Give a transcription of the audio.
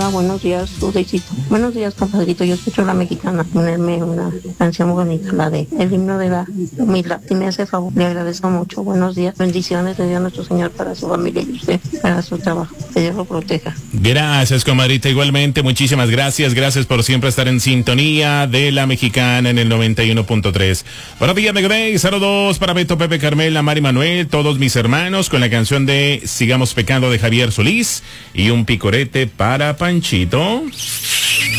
buenos días, Rudecito. Buenos días, compadrito. Yo escucho la mexicana ponerme una canción bonita, la de el himno de la humildad. Si me hace favor, le agradezco mucho. Buenos días, bendiciones de Dios nuestro Señor para su familia y usted, para su trabajo. Que Dios lo proteja. Gracias, comadrita. Igualmente, muchísimas gracias. Gracias por siempre estar en sintonía de la mexicana en el 91.3. Buenos días, Mega Day. Saludos para Beto, Pepe, Carmela, Mari Manuel, todos mis hermanos, con la canción de Sigamos Pecando de Javier Solís y un picorete para Panchito.